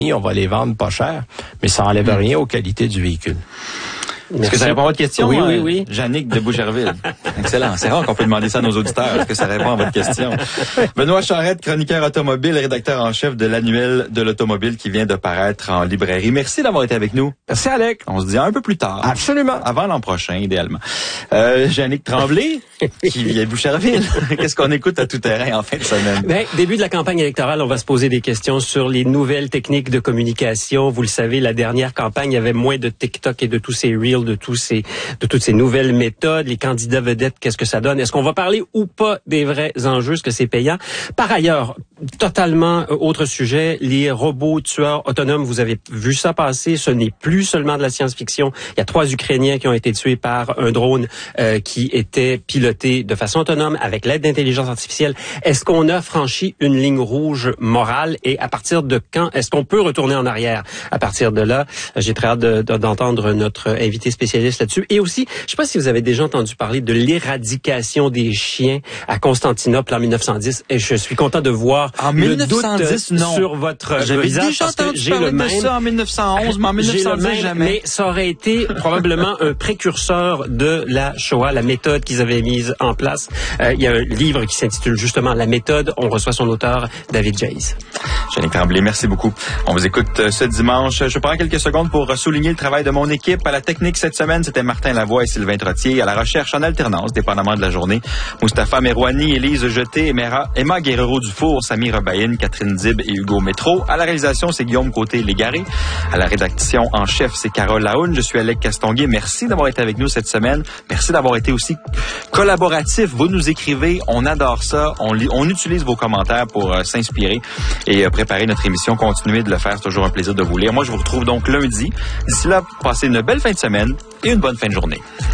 on va les vendre pas cher, mais ça enlève rien aux qualités du véhicule. Est-ce que ça répond à votre question? Oui. Jannick de Boucherville. Excellent. C'est rare qu'on peut demander ça à nos auditeurs. Est-ce que ça répond à votre question? Benoît Charette, chroniqueur automobile, rédacteur en chef de l'annuel de l'automobile qui vient de paraître en librairie. Merci d'avoir été avec nous. Merci, Alec. On se dit un peu plus tard. Absolument. Avant l'an prochain, idéalement. Jannick Tremblay, qui vient de Boucherville. Qu'est-ce qu'on écoute à tout terrain en fin de semaine? Début de la campagne électorale, on va se poser des questions sur les nouvelles techniques de communication. Vous le savez, la dernière campagne, il y avait moins de TikTok et de tous ces reels, de toutes ces nouvelles méthodes, les candidats vedettes, qu'est-ce que ça donne? Est-ce qu'on va parler ou pas des vrais enjeux? Est-ce que c'est payant? Par ailleurs, totalement autre sujet, les robots tueurs autonomes, vous avez vu ça passer, ce n'est plus seulement de la science-fiction. Il y a 3 Ukrainiens qui ont été tués par un drone qui était piloté de façon autonome avec l'aide d'intelligence artificielle. Est-ce qu'on a franchi une ligne rouge morale et à partir de quand est-ce qu'on peut retourner en arrière? À partir de là, j'ai très hâte d'entendre notre invité spécialiste là-dessus. Et aussi, je ne sais pas si vous avez déjà entendu parler de l'éradication des chiens à Constantinople en 1910. Et je suis content de voir le doute sur votre visage parce que j'ai le même. De ça en 1911, mais en 1910 jamais. Mais ça aurait été probablement un précurseur de la Shoah, la méthode qu'ils avaient mise en place. Il y a un livre qui s'intitule justement La méthode. On reçoit son auteur, David Jays. Jannick Tremblay, merci beaucoup. On vous écoute ce dimanche. Je prends quelques secondes pour souligner le travail de mon équipe. À la technique cette semaine, c'était Martin Lavoie et Sylvain Trottier. À la recherche en alternance, dépendamment de la journée, Mustapha Merouani, Élise Jeté, Emma Guerrero-Dufour, Samy Rebaïne, Catherine Dib et Hugo Métro. À la réalisation, c'est Guillaume Côté-Légaré. À la rédaction en chef, c'est Carole Lahoun. Je suis Alec Castonguay. Merci d'avoir été avec nous cette semaine. Merci d'avoir été aussi collaboratif. Vous nous écrivez. On adore ça. On utilise vos commentaires pour s'inspirer et préparer notre émission. Continuez de le faire. C'est toujours un plaisir de vous lire. Moi, je vous retrouve donc lundi. D'ici là, passez une belle fin de semaine et une bonne fin de journée.